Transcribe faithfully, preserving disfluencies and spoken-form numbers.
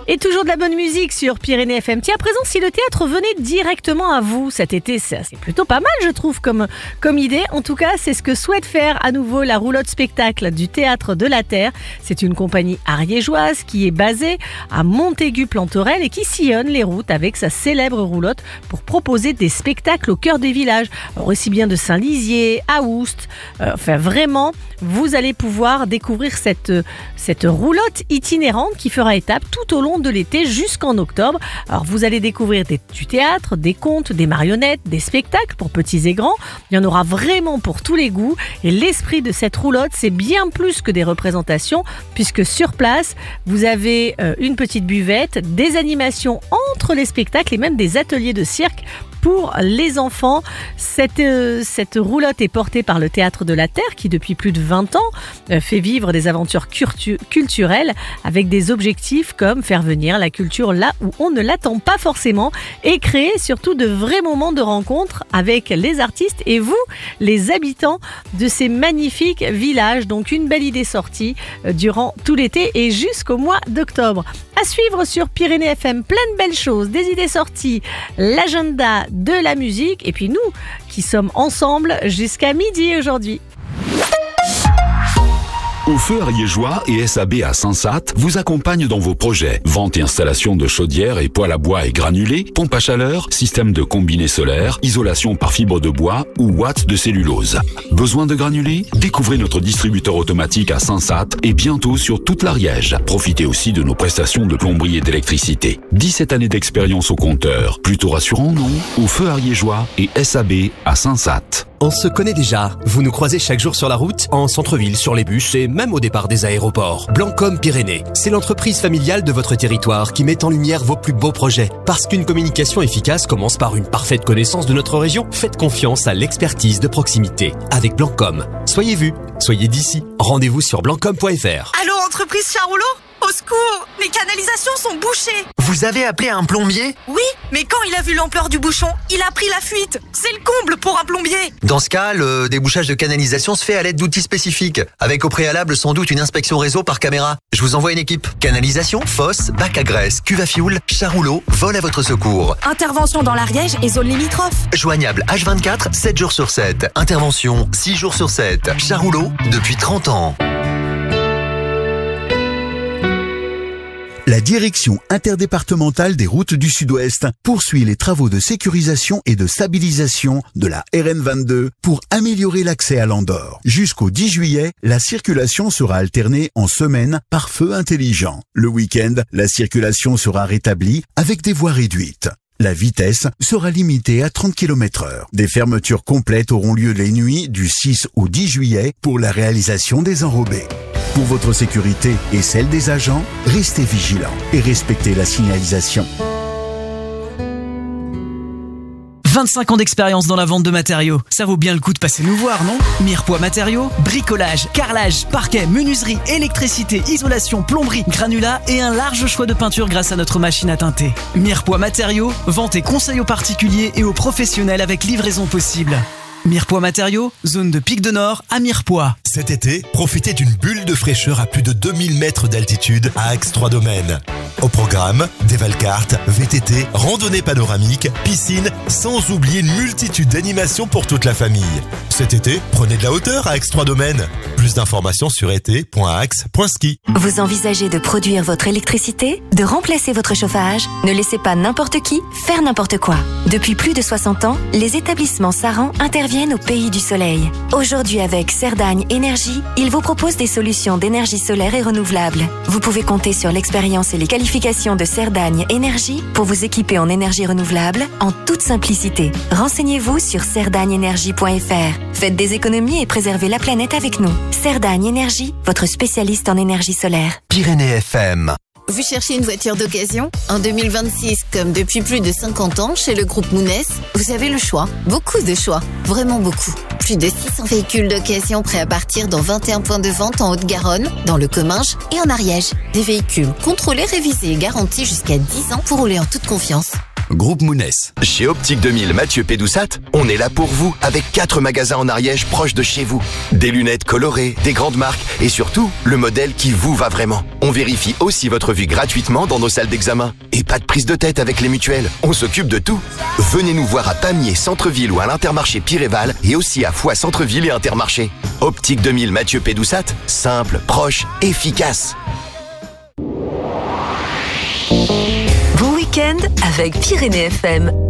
Et toujours de la bonne musique sur Pyrénées F M. Tiens, à présent, si le théâtre venait directement à vous cet été, c'est plutôt pas mal, je trouve, comme, comme idée. En tout cas, c'est ce que souhaite faire à nouveau la roulotte spectacle du Théâtre de la Terre. C'est une compagnie ariégeoise qui est basée à Montaigu-Plantorel et qui sillonne les routes avec sa célèbre roulotte pour proposer des spectacles au cœur des villages. Alors, aussi bien de Saint-Lizier, à Oust. Euh, enfin, vraiment, vous allez pouvoir découvrir cette, cette roulotte itinérante qui fera étape tout au long de l'été jusqu'en octobre. Alors vous allez découvrir des, du théâtre, des contes, des marionnettes, des spectacles pour petits et grands. Il y en aura vraiment pour tous les goûts et l'esprit de cette roulotte, c'est bien plus que des représentations puisque sur place, vous avez euh, une petite buvette, des animations entre les spectacles et même des ateliers de cirque pour les enfants. Cette, euh, cette roulotte est portée par le Théâtre de la Terre qui depuis plus de vingt ans euh, fait vivre des aventures cultu- culturelles avec des objectifs comme faire venir la culture là où on ne l'attend pas forcément et créer surtout de vrais moments de rencontre avec les artistes et vous, les habitants de ces magnifiques villages. Donc une belle idée sortie euh, durant tout l'été et jusqu'au mois d'octobre. À suivre sur Pyrénées F M, plein de belles choses, des idées sorties, l'agenda de la musique et puis nous qui sommes ensemble jusqu'à midi aujourd'hui. Au Feu Ariégeois et S A B à Sansat vous accompagnent dans vos projets. Vente et installation de chaudières et poêles à bois et granulés, pompe à chaleur, système de combiné solaire, isolation par fibre de bois ou watts de cellulose. Besoin de granulés? Découvrez notre distributeur automatique à Sansat et bientôt sur toute l'Ariège. Profitez aussi de nos prestations de plomberie et d'électricité. dix-sept années d'expérience au compteur. Plutôt rassurant, non? Au Feu Ariégeois et S A B à Sansat. On se connaît déjà. Vous nous croisez chaque jour sur la route, en centre-ville, sur les bus et même au départ des aéroports. Blancom Pyrénées, c'est l'entreprise familiale de votre territoire qui met en lumière vos plus beaux projets. Parce qu'une communication efficace commence par une parfaite connaissance de notre région, faites confiance à l'expertise de proximité. Avec Blancom, soyez vus, soyez d'ici. Rendez-vous sur blancom point f r. Allô, entreprise Charrouleau ? Au secours, les canalisations sont bouchées. Vous avez appelé un plombier ? Oui, mais quand il a vu l'ampleur du bouchon, il a pris la fuite. C'est le comble pour un plombier. Dans ce cas, le débouchage de canalisation se fait à l'aide d'outils spécifiques, avec au préalable sans doute une inspection réseau par caméra. Je vous envoie une équipe. Canalisation, fosse, bac à graisse, cuve à fioul, Charrouleau vole à votre secours. Intervention dans l'Ariège et zone limitrophe. Joignable H vingt-quatre, sept jours sur sept. Intervention six jours sur sept. Charrouleau depuis trente ans. La direction interdépartementale des routes du Sud-Ouest poursuit les travaux de sécurisation et de stabilisation de la R N vingt-deux pour améliorer l'accès à l'Andorre. Jusqu'au dix juillet, la circulation sera alternée en semaine par feu intelligent. Le week-end, la circulation sera rétablie avec des voies réduites. La vitesse sera limitée à trente kilomètres heure. Des fermetures complètes auront lieu les nuits du six au dix juillet pour la réalisation des enrobés. Pour votre sécurité et celle des agents, restez vigilants et respectez la signalisation. vingt-cinq ans d'expérience dans la vente de matériaux. Ça vaut bien le coup de passer nous voir, non? Mirepoix Matériaux, bricolage, carrelage, parquet, menuiserie, électricité, isolation, plomberie, granulat et un large choix de peinture grâce à notre machine à teinter. Mirepoix Matériaux, vente et conseil aux particuliers et aux professionnels avec livraison possible. Mirepoix Matériaux, zone de Pic de Nord à Mirepoix. Cet été, profitez d'une bulle de fraîcheur à plus de deux mille mètres d'altitude à Axe trois Domaines. Au programme, des Valcartes, V T T, randonnée panoramique, piscine, sans oublier une multitude d'animations pour toute la famille. Cet été, prenez de la hauteur à Axe trois Domaines. Plus d'informations sur été point axe point ski. Vous envisagez de produire votre électricité, de remplacer votre chauffage? Ne laissez pas n'importe qui faire n'importe quoi. Depuis plus de soixante ans, les établissements Saran interviennent au pays du soleil. Aujourd'hui, avec Cerdagne Énergie, ils vous proposent des solutions d'énergie solaire et renouvelable. Vous pouvez compter sur l'expérience et les qualifications de Cerdagne Énergie pour vous équiper en énergie renouvelable en toute simplicité. Renseignez-vous sur cerdagne énergie point f r. Faites des économies et préservez la planète avec nous. Cerdagne Énergie, votre spécialiste en énergie solaire. Pyrénées F M. Vous cherchez une voiture d'occasion? En deux mille vingt-six, comme depuis plus de cinquante ans, chez le groupe Mounès, vous avez le choix. Beaucoup de choix. Vraiment beaucoup. Plus de six cents véhicules d'occasion prêts à partir dans vingt et un points de vente en Haute-Garonne, dans le Comminges et en Ariège. Des véhicules contrôlés, révisés et garantis jusqu'à dix ans pour rouler en toute confiance. Groupe Mounès. Chez Optique deux mille Mathieu Pédoussat, on est là pour vous avec quatre magasins en Ariège proches de chez vous. Des lunettes colorées, des grandes marques et surtout le modèle qui vous va vraiment. On vérifie aussi votre vue gratuitement dans nos salles d'examen. Et pas de prise de tête avec les mutuelles, on s'occupe de tout. Venez nous voir à Pamiers, Centre-Ville ou à l'Intermarché Piréval et aussi à Foix, Centre-Ville et Intermarché. Optique deux mille Mathieu Pédoussat, simple, proche, efficace. Bon week-end avec Pyrénées F M.